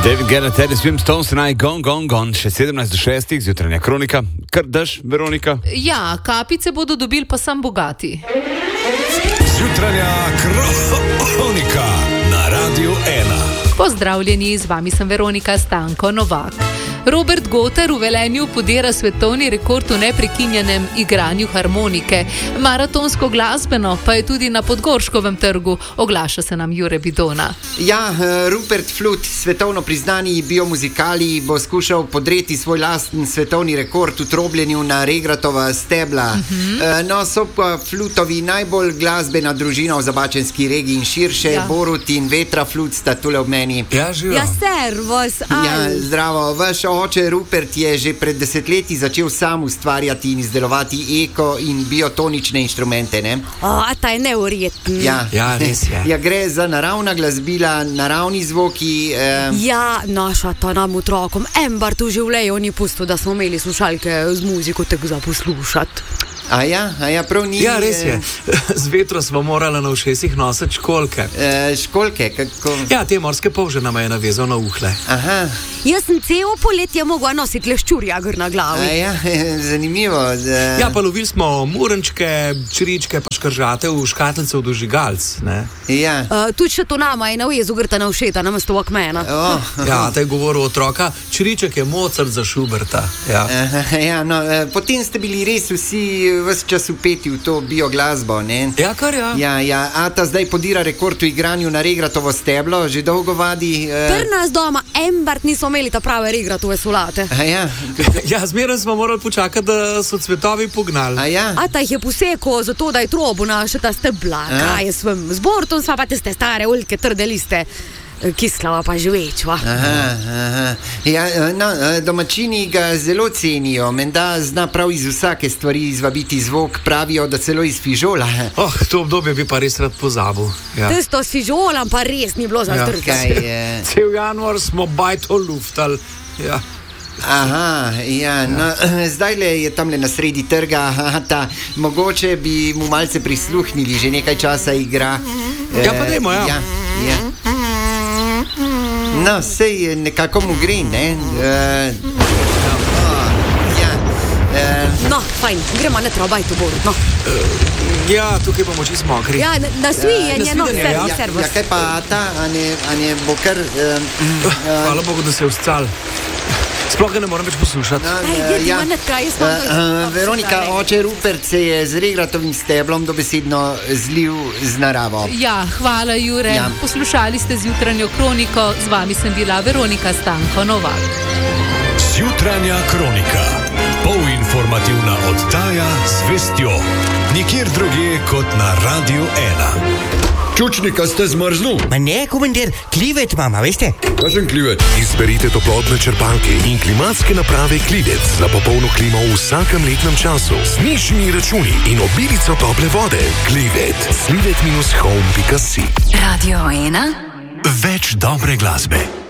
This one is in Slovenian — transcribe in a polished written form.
David Guetta, Teddy Swim, Stones, Tonight, Gone, še 17:06, zjutranja kronika. Kar daš, Veronika? Ja, kapice bodo dobili pa sam bogati. Zjutranja kronika na Radiu 1. Pozdravljeni, z vami sem Veronika Stanko Novak. Robert Goter v Velenju podira svetovni rekord v neprekinjenem igranju harmonike. Maratonsko glasbeno pa je tudi na Podgorškovem trgu, oglaša se nam Jure Bidona. Ja, Rupert Flut, svetovno priznani biomuzikali, bo skušal podreti svoj lasten svetovni rekord v trobljenju na regratova stebla. No, so pa Flutovi najbolj glasbena družina v Zabačenski regiji in širše. Ja. Borut in Vetra Flut sta tule ob meni. Ja, živo. Ja, servus. Ja, zdravo. Vaš oče Rupert je že pred desetletji začel sam ustvarjati in izdelovati eko in biotonične inštrumente, ne? Ta je neverjeten. Ja, res je. Ja, gre za naravna glasbila, naravni zvoki. Ja, naša ta nam otrokom Embart v življenju ni pustil, da smo imeli slušalke z muziko tako za poslušati. A ja, prav ni. Ja, res je. Z vetro smo morali na ušesih nositi školjke. Školjke, kako? Ja, te morske polže nama je navezal na uhle. Aha. Jaz sem celo poletje mogla nositi leščurjagr na glavi. Ja, zanimivo. Ja, pa lovili smo murenčke, čiričke pa škržate v škatlice v dožigalc, ne? Ja. Tudi še to nama je na ujezu grta na ušeta, namesto vakmena. Ja, ta je govoril otroka, čiriček je Mozart za Schuberta. Ja. Ja, no, potem ste bili res vsi ves čas upeti v to bioglasbo, ne? Ja, kar ja. Ja, Ata zdaj podira rekord v igranju na regratovo steblo, že dolgo vadi. Pri nas doma Embart niso imeli ta prave regratove solate. Ja. Ja, zmeraj smo morali počakati, da so cvetovi pognali. Ja. Ata jih je posekal zato, da je trobu naše ta stebla. Kaj je svem? Z Bortom sva pa tiste stare oljke trde liste. Kislava pa živečva. Ja, no, domačini ga zelo cenijo, menda zna prav iz vsake stvari izvabiti zvok, pravijo, da celo iz fižola. To obdobje bi pa res rad pozabil. Ja. Tisto s fižolom pa res ni bilo za zdrkati. Cel januar smo bajto luftali. Ja. Aha, ja, no, zdajle je tamle na sredi trga, mogoče bi mu malce prisluhnili, že nekaj časa igra. Ja, pa dajmo, ja. No, sej nekako mu gre, ne? No, fajn, gremo na trobajto, Borut, no. Ja, tukaj bomo čisto mokri. Ja, nasvijenje, no, servus. Ja, kaj pa ta, a ne bo kar... Hvala Bogu, da se je uscal. Sploh ga ne moram več poslušati. Veronika, oče Rupert se je z regratovim steblom dobesedno zlil z naravo. Ja, hvala Jure. Ja. Poslušali ste zjutranjo kroniko, z vami sem bila Veronika Stanko Novak. Zjutranja kronika, polinformativna oddaja z vestjo. Nikjer drugje kot na Radiu 1. Čučnika ste zmrznul? Ma ne, komandir, klivet mama, veste? Kakšen klivet? Izberite toplotne črpalke in klimatske naprave Klivec za popolno klimo v vsakem letnem času. Z nižjimi računi in obilico tople vode. Klivet. Klivet-home.si. Radio 1. Več dobre glasbe.